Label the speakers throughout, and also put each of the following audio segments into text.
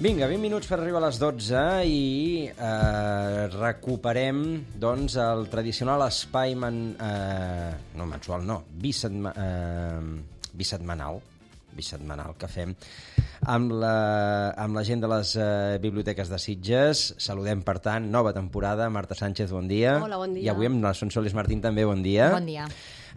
Speaker 1: Vinga, 20 minuts per arribar a les 12 i recuperem doncs, el tradicional espai bisetmanal que fem amb la gent de les biblioteques de Sitges. Saludem, per tant, nova temporada. Marta Sánchez, bon dia.
Speaker 2: Hola, bon dia.
Speaker 1: I avui amb la Sonsoles Martín també, bon dia.
Speaker 3: Bon dia.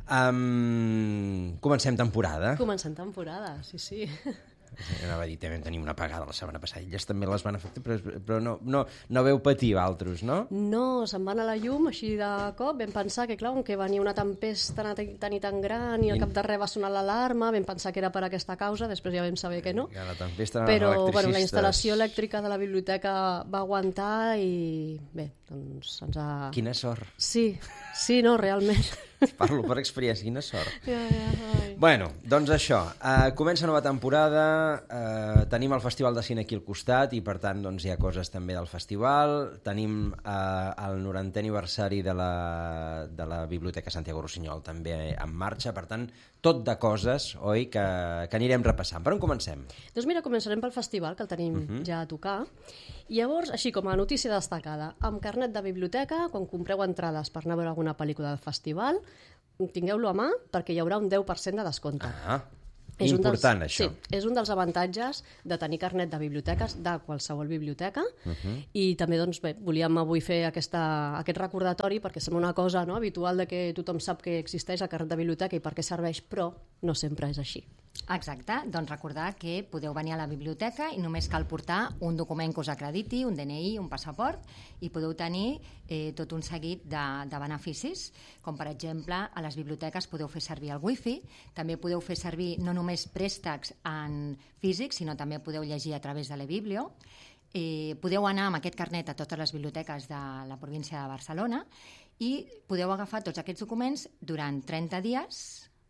Speaker 1: Comencem temporada.
Speaker 2: Comencem temporada, sí.
Speaker 1: Anava a dir, també tenim una pagada la setmana passada. Elles també les van afectar, però no veu patir altres, no?
Speaker 2: No, se'n van a la llum així de cop. Vam pensar que, clar, que venia una tempesta tan i tan gran i al cap de res va sonar l'alarma, vam pensar que era per aquesta causa, després ja vam saber que no.
Speaker 1: La tempesta
Speaker 2: però
Speaker 1: electricistes...
Speaker 2: la instal·lació elèctrica de la biblioteca va aguantar i bé, doncs ens ha...
Speaker 1: Quina sort.
Speaker 2: Sí, no, realment.
Speaker 1: Parlo per experiència, quina sort.
Speaker 2: Ja.
Speaker 1: Bueno, doncs això, comença nova temporada, tenim el Festival de Cine aquí al costat i per tant doncs, hi ha coses també del festival, tenim el 90è aniversari de la Biblioteca Santiago Rossinyol també en marxa, per tant, tot de coses, oi, que anirem repassant. Per on comencem?
Speaker 2: Doncs mira, començarem pel festival, que el tenim ja a tocar. I llavors, així com a notícia destacada, amb carnet de biblioteca, quan compreu entrades per anar a veure alguna pel·lícula del festival, tingueu-lo a mà perquè hi haurà un 10% de descompte.
Speaker 1: Important, això.
Speaker 2: Sí, és un dels avantatges de tenir carnet de biblioteques de qualsevol biblioteca i també doncs, bé, volíem avui fer aquest recordatori perquè sembla una cosa habitual de que tothom sap que existeix el carnet de biblioteca i per què serveix, però no sempre és així.
Speaker 3: Exacte, doncs recordar que podeu venir a la biblioteca i només cal portar un document que us acrediti, un DNI, un passaport, i podeu tenir tot un seguit de beneficis, com per exemple a les biblioteques podeu fer servir el wifi, també podeu fer servir no només préstecs en físic, sinó també podeu llegir a través de l'eBiblio. Podeu anar amb aquest carnet a totes les biblioteques de la província de Barcelona i podeu agafar tots aquests documents durant 30 dies.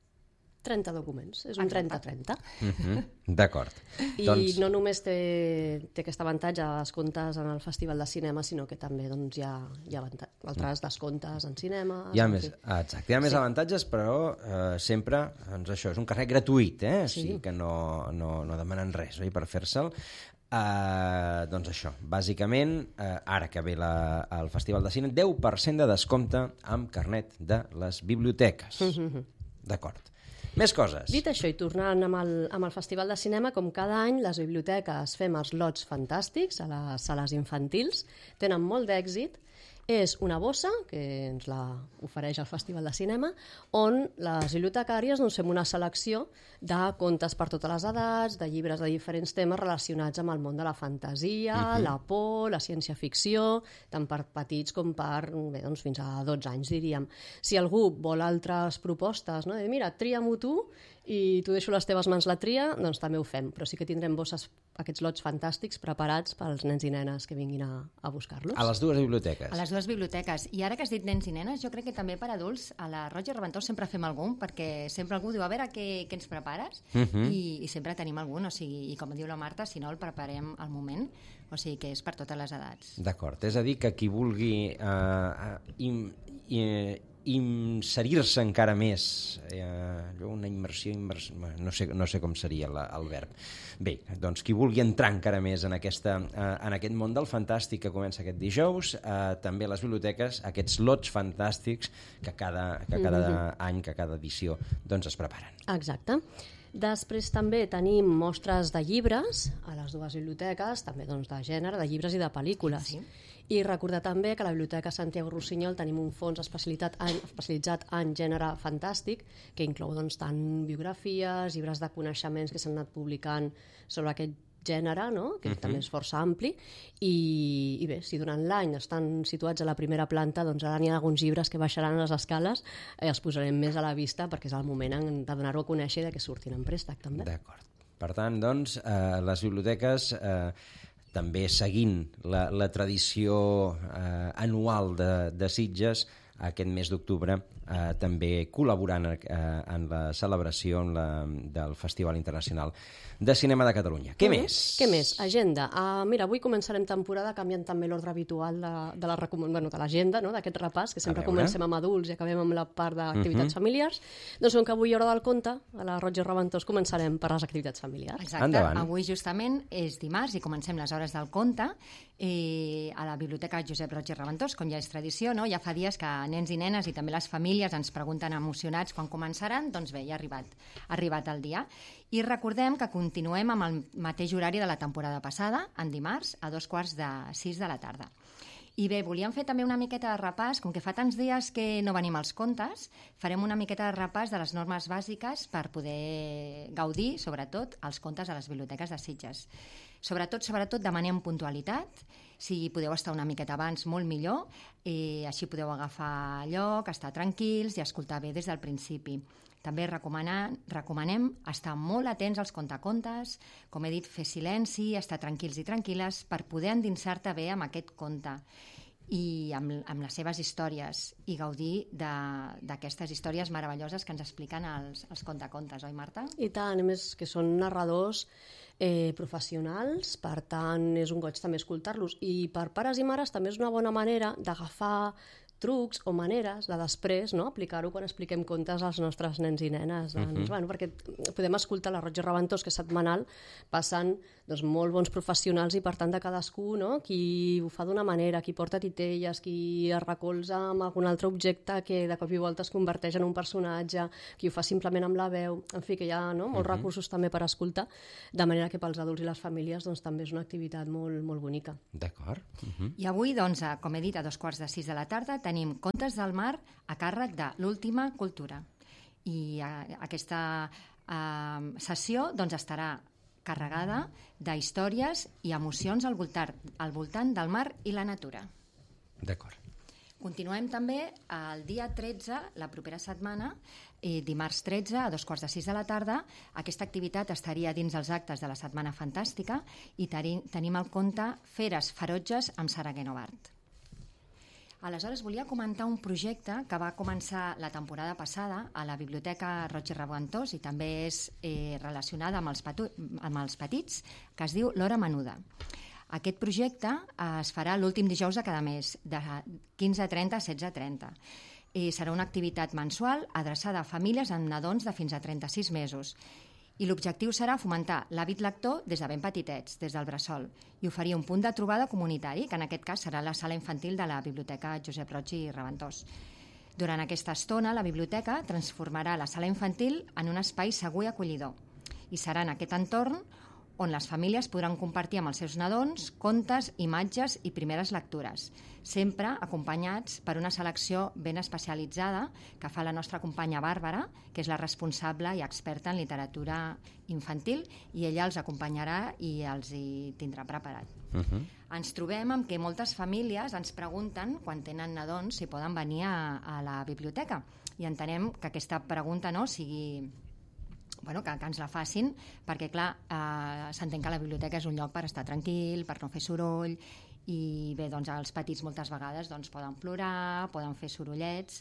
Speaker 2: 30 documents, és un 30-30.
Speaker 1: D'acord.
Speaker 2: I no només té aquest avantatge de descomptes en el Festival de Cinema, sinó que també doncs, hi ha altres descomptes en cinema.
Speaker 1: Hi ha més avantatges, però sempre doncs això és un carnet gratuït, o sigui que no demanen res per fer-se'l. Doncs això, bàsicament, ara que ve el Festival de Cine, 10% de descompte amb carnet de les biblioteques. D'acord. Més coses.
Speaker 2: Dit això, i tornant amb el Festival de Cinema, com cada any, les biblioteques fem els lots fantàstics a les sales infantils, tenen molt d'èxit. És una bossa, que ens la ofereix el Festival de Cinema, on les bibliotecàries fem una selecció de contes per totes les edats, de llibres de diferents temes relacionats amb el món de la fantasia, la por, la ciència-ficció, tant per petits com per fins a 12 anys, diríem. Si algú vol altres propostes, mira, tria-m'ho tu i t'ho deixo a les teves mans la tria, doncs també ho fem. Però sí que tindrem bosses, aquests lots fantàstics preparats pels nens i nenes que vinguin a buscar-los.
Speaker 1: A les dues biblioteques.
Speaker 3: A les dues biblioteques. I ara que has dit nens i nenes, jo crec que també per adults a la Roig i Reventós sempre fem algun, perquè sempre algú diu, a veure què ens prepares? I sempre tenim algun, o sigui, i com diu la Marta, si no el preparem al moment, o sigui que és per totes les edats.
Speaker 1: D'acord, és a dir que qui vulgui inserir-se encara més, una immersió, no sé com seria el verb. Bé, doncs qui vulgui entrar encara més en aquest món del fantàstic que comença aquest dijous, també les biblioteques, aquests lots fantàstics que cada any, que cada edició, doncs es preparen.
Speaker 2: Exacte. Després també tenim mostres de llibres a les dues biblioteques, també de gènere, de llibres i de pel·lícules. Sí. I recordar també que a la Biblioteca Santiago Rossinyol tenim un fons especialitzat en gènere fantàstic que inclou tant biografies, llibres de coneixements que s'han anat publicant sobre aquest gènere, que també és força ampli, i bé, si durant l'any estan situats a la primera planta, doncs ara n'hi ha alguns llibres que baixaran a les escales i els posarem més a la vista perquè és el moment de donar-ho a conèixer i de que surtin en préstec també.
Speaker 1: D'acord. Per tant, doncs, les biblioteques també seguint la tradició anual de Sitges, aquest mes d'octubre també col·laborant en la celebració del Festival Internacional de Cinema de Catalunya. Què més?
Speaker 2: Què més? Agenda. Mira, avui començarem temporada canviant també l'ordre habitual de l'agenda, no? D'aquest repàs, que sempre comencem amb adults i acabem amb la part d'activitats familiars. Doncs com que avui Hora del Conte, a la Roig i Reventós començarem per les activitats familiars.
Speaker 3: Exacte. Endavant. Avui justament és dimarts i comencem les hores del conte a la Biblioteca Josep Roig i Reventós, com ja és tradició, no? Ja fa dies que nens i nenes i també les famílies ens pregunten emocionats quan començaran, doncs bé, ja ha arribat el dia. I recordem que continuem amb el mateix horari de la temporada passada, en dimarts, a 5:45 de la tarda. I bé, volíem fer també una miqueta de repàs, com que fa tants dies que no venim als contes, farem una miqueta de repàs de les normes bàsiques per poder gaudir, sobretot, els contes a les biblioteques de Sitges. Sobretot, demanem puntualitat. Si podeu estar una miqueta abans, molt millor. Així podeu agafar lloc, estar tranquils i escoltar bé des del principi. També recomanem estar molt atents als contacontes, com he dit, fer silenci, estar tranquils i tranquil·les per poder endinsar-te bé amb aquest conte i amb les seves històries i gaudir d'aquestes històries meravelloses que ens expliquen els contacontes, oi, Marta?
Speaker 2: I tant, a més que són narradors professionals, per tant és un goig també escoltar-los, i per pares i mares també és una bona manera d'agafar trucs o maneres de després, no?, aplicar-ho quan expliquem contes als nostres nens i nenes. Doncs, perquè podem escoltar la Roig i Reventós, que és setmanal, passen molt bons professionals i per tant de cadascú, no?, qui ho fa d'una manera, qui porta titelles, qui es recolza amb algun altre objecte que de cop i volta es converteix en un personatge, qui ho fa simplement amb la veu, en fi, que hi ha molts recursos també per escoltar, de manera que pels adults i les famílies també és una activitat molt, molt bonica.
Speaker 1: D'acord.
Speaker 3: I avui, com he dit, a 5:45 de la tarda tenim Contes del Mar a càrrec de l'Última Cultura. I aquesta sessió estarà carregada d'històries i emocions al voltant del mar i la natura.
Speaker 1: D'acord.
Speaker 3: Continuem també el dia 13, la propera setmana, dimarts 13, a 5:45 de la tarda. Aquesta activitat estaria dins els actes de la Setmana Fantàstica i tenim el conte Feres ferotges amb Sara Guinovart. Aleshores, volia comentar un projecte que va començar la temporada passada a la Biblioteca Roig i Reventós i també és relacionada amb els petits, que es diu L'Hora Menuda. Aquest projecte es farà l'últim dijous de cada mes, de 15:30 a 16:30. Serà una activitat mensual adreçada a famílies amb nadons de fins a 36 mesos. I l'objectiu serà fomentar l'hàbit lector des de ben petitets, des del bressol, i oferir un punt de trobada comunitari, que en aquest cas serà la sala infantil de la Biblioteca Josep Roig i Reventós. Durant aquesta estona, la biblioteca transformarà la sala infantil en un espai segur i acollidor, i serà en aquest entorn on les famílies podran compartir amb els seus nadons contes, imatges i primeres lectures, sempre acompanyats per una selecció ben especialitzada que fa la nostra companya Bàrbara, que és la responsable i experta en literatura infantil, i ella els acompanyarà i els hi tindrà preparat. Ens trobem amb que moltes famílies ens pregunten, quan tenen nadons, si poden venir a la biblioteca, i entenem que aquesta pregunta sigui... que ens la facin, perquè clar, s'entén que la biblioteca és un lloc per estar tranquil, per no fer soroll, i bé, els petits moltes vegades poden plorar, poden fer sorollets,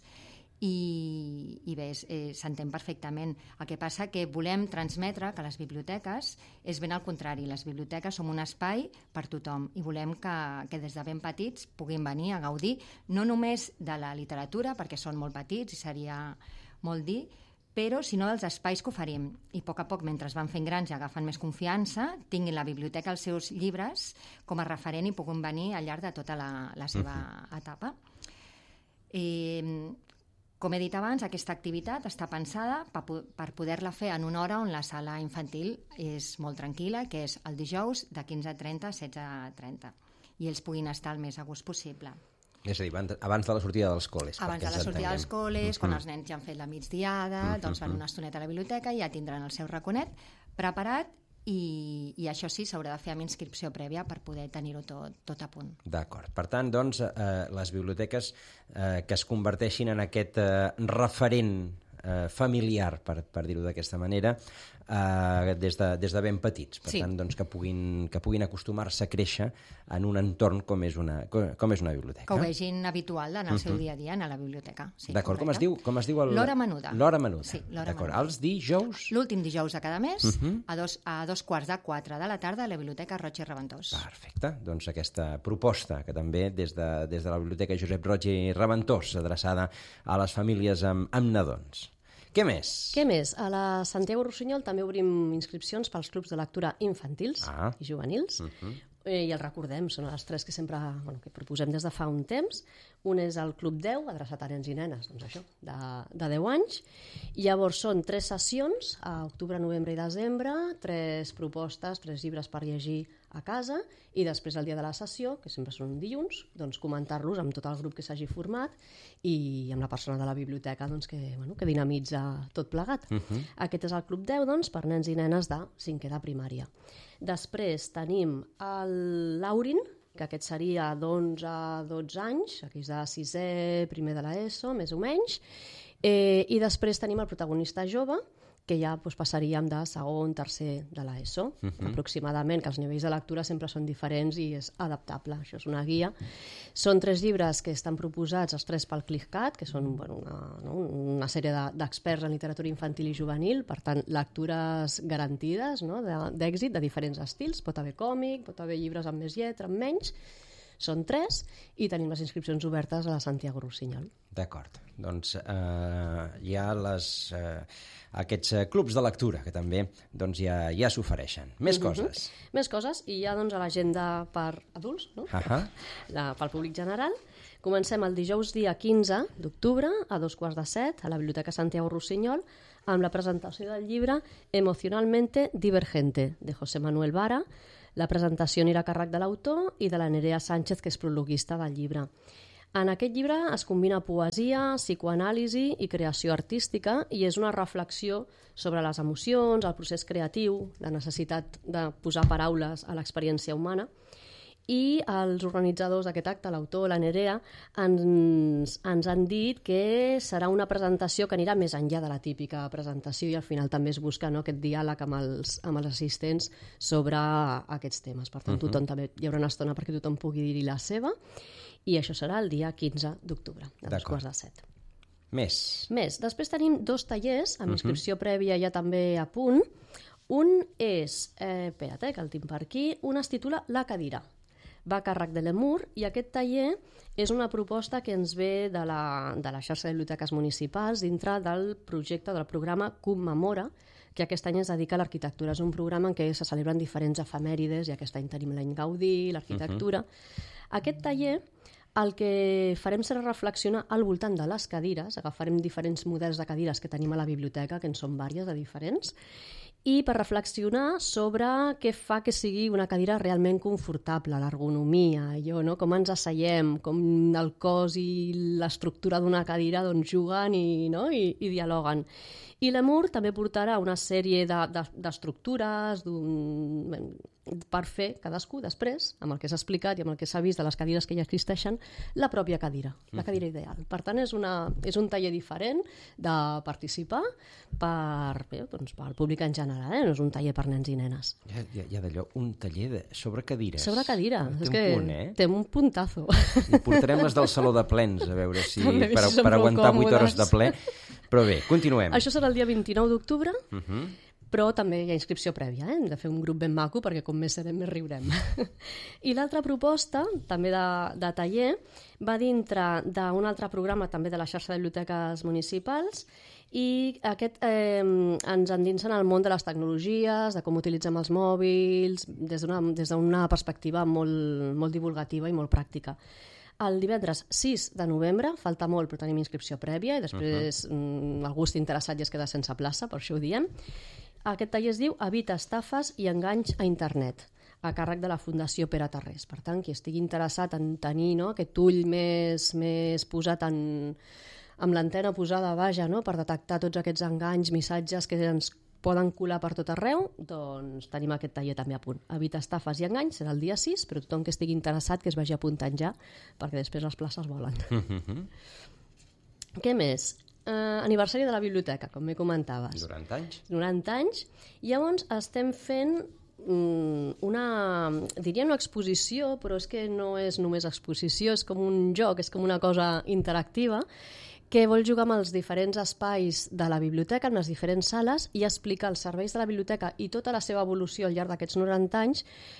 Speaker 3: i bé, s'entén perfectament. El que passa que volem transmetre que les biblioteques és ben al contrari, les biblioteques som un espai per tothom i volem que des de ben petits puguin venir a gaudir no només de la literatura, perquè són molt petits i seria molt dir, però sinó dels espais que oferim. I a poc, mentre es van fent grans i agafen més confiança, tinguin la biblioteca els seus llibres com a referent i puguin venir al llarg de tota la seva etapa. Com he dit abans, aquesta activitat està pensada per poder-la fer en una hora on la sala infantil és molt tranquil·la, que és el dijous de 15:30 a 16:30, i ells puguin estar el més a gust possible.
Speaker 1: És a dir, abans de la sortida dels col·les.
Speaker 3: Abans de la sortida dels col·les, quan els nens ja han fet la migdiada, van una estoneta a la biblioteca i ja tindran el seu raconet preparat, i això sí, s'haurà de fer amb inscripció prèvia per poder tenir-ho tot a punt.
Speaker 1: D'acord. Per tant, les biblioteques que es converteixin en aquest referent familiar, per dir-ho d'aquesta manera, des de ben petits. Per tant, doncs, que puguin acostumar-se a créixer en un entorn com és una biblioteca.
Speaker 3: Que ho vegin habitual en el seu dia a dia, a la biblioteca. Sí,
Speaker 1: d'acord, com es diu
Speaker 3: L'Hora Menuda.
Speaker 1: L'Hora Menuda.
Speaker 3: Sí, l'Hora
Speaker 1: D'acord,
Speaker 3: Menuda.
Speaker 1: els dijous?
Speaker 3: L'últim dijous de cada mes, a 3:45 de la tarda, a la Biblioteca Roig i Reventós.
Speaker 1: Perfecte, doncs aquesta proposta que també des de la Biblioteca Josep Roig i Reventós, adreçada a les famílies amb nadons. Què més?
Speaker 2: Què més? A la Santiago Rossinyol també obrim inscripcions pels clubs de lectura infantils i juvenils. I els recordem, són les tres que sempre que proposem des de fa un temps. Un és el Club 10, adreçat a nens i nenes, doncs això, de 10 anys. Llavors són 3 sessions, a octubre, novembre i desembre, 3 propostes, 3 llibres per llegir a casa, i després el dia de la sessió, que sempre són dilluns, doncs comentar-los amb tot el grup que s'hagi format i amb la persona de la biblioteca doncs, que dinamitza tot plegat. Aquest és el Club 10, doncs, per nens i nenes de 5è de primària. Després tenim l'Aurin, que aquest seria d'11 a 12 anys, aquells de 6è, primer de l'ESO, més o menys, i després tenim el protagonista jove, que ja passaríem de segon, tercer de l'ESO, aproximadament, que els nivells de lectura sempre són diferents i és adaptable, això és una guia. Són 3 llibres que estan proposats, els 3 pel CLICCAT, que són una sèrie d'experts en literatura infantil i juvenil, per tant, lectures garantides, d'èxit, de diferents estils, pot haver còmic, pot haver llibres amb més lletra, amb menys, són 3, i tenim les inscripcions obertes a la Santiago Rossinyol.
Speaker 1: D'acord. Doncs hi ha aquests clubs de lectura que també ja s'ofereixen. Més coses.
Speaker 2: Més coses, i ja a l'agenda per adults, pel públic general. Comencem el dijous dia 15 d'octubre a 6:45 a la Biblioteca Santiago Rossinyol amb la presentació del llibre Emocionalmente Divergente, de José Manuel Vara. La presentació anirà a càrrec de l'autor i de la Nerea Sánchez, que és prologuista del llibre. En aquest llibre es combina poesia, psicoanàlisi i creació artística, i és una reflexió sobre les emocions, el procés creatiu, la necessitat de posar paraules a l'experiència humana. I els organitzadors d'aquest acte, l'autor, la Nerea, ens han dit que serà una presentació que anirà més enllà de la típica presentació, i al final també es busca aquest diàleg amb els assistents sobre aquests temes. Per tant, també hi haurà una estona perquè tothom pugui dir-hi la seva, i això serà el dia 15 d'octubre, a 6:45.
Speaker 1: Més.
Speaker 2: Després tenim 2 tallers amb inscripció prèvia ja també a punt. Un és, espera't, que el tinc per aquí, un es titula La cadira. Va a càrrec de l'EMUR, i aquest taller és una proposta que ens ve de la xarxa de biblioteques municipals dintre del projecte del programa Commemora, que aquest any es dedica a l'arquitectura. És un programa en què se celebren diferents efemèrides, i aquest any tenim l'any Gaudí, l'arquitectura. Aquest taller el que farem serà reflexionar al voltant de les cadires, agafarem diferents models de cadires que tenim a la biblioteca, que en són diverses de diferents, i per reflexionar sobre què fa que sigui una cadira realment confortable, l'ergonomia, com ens asseiem, com el cos i l'estructura d'una cadira juguen i dialoguen. I l'EMUR també portarà una sèrie d'estructures per fer cadascú després, amb el que s'ha explicat i amb el que s'ha vist de les cadires que ja existeixen, la pròpia cadira, la cadira ideal. Per tant, és un taller diferent de participar pel públic en general, no és un taller per nens i nenes.
Speaker 1: Hi ha d'allò, un taller sobre cadires.
Speaker 2: Sobre cadira, és que té un puntazo.
Speaker 1: I portarem les del Saló de Plens, a veure si per aguantar 8 hores de ple. Però bé, continuem.
Speaker 2: Això serà el dia 29 d'octubre, però també hi ha inscripció prèvia, hem de fer un grup ben maco perquè com més serem més riurem. I l'altra proposta, també de taller, va dintre d'un altre programa també de la xarxa de biblioteques municipals, i aquest ens endinsa en el món de les tecnologies, de com utilitzem els mòbils, des d'una perspectiva molt divulgativa i molt pràctica. El divendres 6 de novembre, falta molt però tenim inscripció prèvia, i després algú està interessat i es queda sense plaça, per això ho diem. Aquest taller es diu Evita estafes i enganys a internet, a càrrec de la Fundació Pere Tarrés. Per tant, qui estigui interessat en tenir aquest ull més posat amb l'antena posada per detectar tots aquests enganys, missatges que ens poden colar per tot arreu, doncs tenim aquest taller també a punt. Evita estafes i enganys, serà el dia 6, però tothom que estigui interessat que es vagi apuntant ja, perquè després les places volen. Què més? aniversari de la biblioteca, com m'he comentaves.
Speaker 1: 90 anys.
Speaker 2: 90 anys. I llavors estem fent diria una exposició, però és que no és només exposició, és com un joc, és com una cosa interactiva, que vol jugar amb els diferents espais de la biblioteca, en les diferents sales, i explicar els serveis de la biblioteca i tota la seva evolució al llarg d'aquests 90 anys,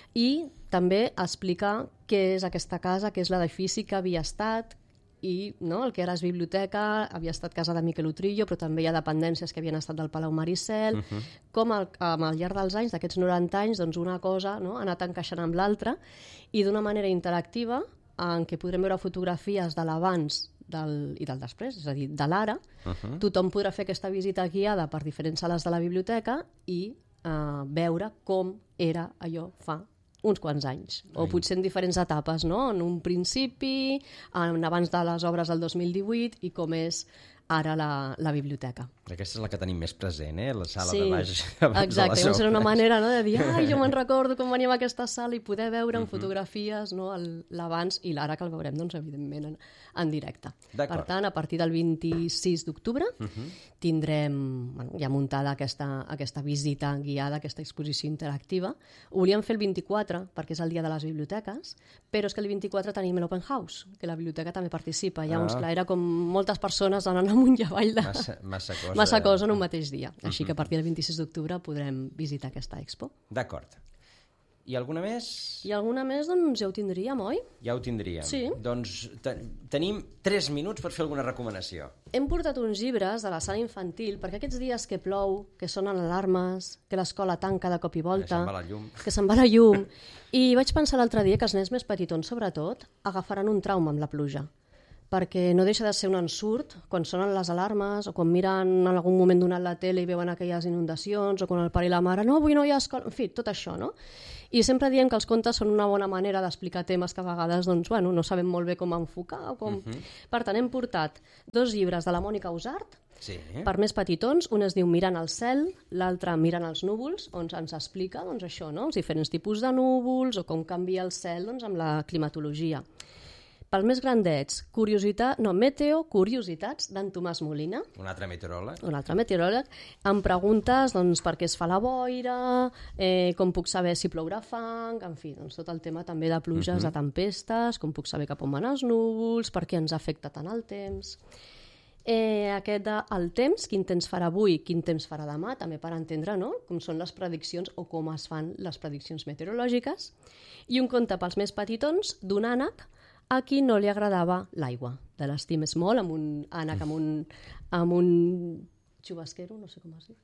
Speaker 2: i també explicar què és aquesta casa, què és l'edifici que havia estat, i el que ara és biblioteca havia estat casa de Miquel Utrillo, però també hi ha dependències que havien estat del Palau Maricel, com al llarg dels anys, d'aquests 90 anys, doncs una cosa ha anat encaixant amb l'altra, i d'una manera interactiva, en què podrem veure fotografies de l'abans i del després, és a dir, de l'ara. Tothom podrà fer aquesta visita guiada per diferents sales de la biblioteca i veure com era allò fa uns quants anys, o potser en diferents etapes, no? En un principi, abans de les obres del 2018, i com és ara la biblioteca.
Speaker 1: Aquesta és la que tenim més present, la sala de baix.
Speaker 2: Exacte, llavors era una manera de dir, jo me'n recordo com veníem a aquesta sala i poder veure en fotografies l'abans i l'ara, que el veurem, doncs, evidentment, en directe. Per tant, a partir del 26 d'octubre tindrem ja muntada aquesta visita guiada, aquesta exposició interactiva. Ho volíem fer el 24, perquè és el dia de les biblioteques, però és que el 24 tenim l'Open House, que la biblioteca també participa. Llavors, clar, era com moltes persones anant amunt i avall de... Massa cosa en un mateix dia. Així que a partir del 26 d'octubre podrem visitar aquesta expo.
Speaker 1: D'acord. I alguna més?
Speaker 2: I alguna més, doncs ja ho tindríem, oi?
Speaker 1: Ja ho tindríem.
Speaker 2: Sí.
Speaker 1: Doncs tenim 3 minuts per fer alguna recomanació.
Speaker 2: Hem portat uns llibres de la sala infantil, perquè aquests dies que plou, que sonen alarmes, que l'escola tanca de cop i volta... Que se'n va la llum. I vaig pensar l'altre dia que els nens més petitons, sobretot, agafaran un trauma amb la pluja, perquè no deixa de ser un ensurt quan sonen les alarmes o quan miren en algun moment donat la tele i veuen aquelles inundacions, o quan el pare i la mare avui no hi ha escola, en fi, tot això, no? I sempre diem que els contes són una bona manera d'explicar temes que a vegades no sabem molt bé com enfocar. Per tant, hem portat 2 llibres de la Mònica Usart, per més petitons. Un es diu Mirant al cel, l'altre Mirant els núvols, on ens explica això, els diferents tipus de núvols o com canvia el cel amb la climatologia. Pels més grandets, Meteo Curiositats, d'en Tomàs Molina.
Speaker 1: Un altre meteoròleg.
Speaker 2: Un altre meteoròleg, amb preguntes per què es fa la boira, com puc saber si plourà fang, en fi, tot el tema també de pluges, de tempestes, com puc saber cap on van els núvols, per què ens afecta tant el temps. Aquest el temps, quin temps farà avui, quin temps farà demà, també per entendre com són les prediccions o com es fan les prediccions meteorològiques. I un conte pels més petitons, d'un ànec, a qui no li agradava l'aigua, de l'Estimes molt, amb un ànec amb un xubasquero, no sé com es diu,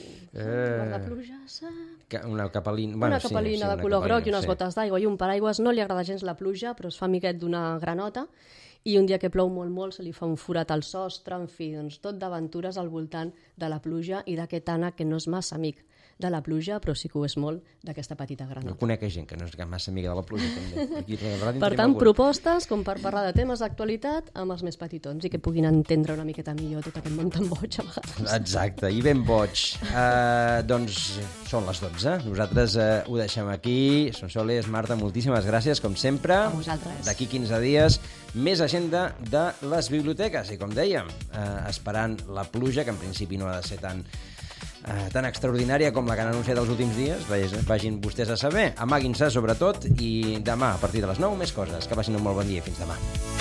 Speaker 2: de pluja,
Speaker 1: una capelina,
Speaker 2: una capelina de color groc i unes gotes d'aigua i un paraigües. No li agrada gens la pluja, però es fa amiguet d'una granota, i un dia que plou molt se li fa un forat al sostre, en fi, tot d'aventures al voltant de la pluja i d'aquest ànec que no és massa amic de la pluja, però sí que ho és molt d'aquesta petita granota.
Speaker 1: No conec gent que no és massa amiga de la pluja, també.
Speaker 2: Per tant, propostes com per parlar de temes d'actualitat amb els més petitons i que puguin entendre una miqueta millor tot aquest món tan boig a vegades.
Speaker 1: Exacte, i ben boig. Doncs són les 12. Nosaltres ho deixem aquí. Sonsoles, Marta, moltíssimes gràcies, com sempre.
Speaker 3: A vosaltres.
Speaker 1: D'aquí 15 dies, més agenda de les biblioteques. I com dèiem, esperant la pluja, que en principi no ha de ser tan extraordinària com la que han anunciat els últims dies, vagin vostès a saber. Amaguin-se, sobretot, i demà, a partir de les 9, més coses. Que passin un molt bon dia. Fins demà.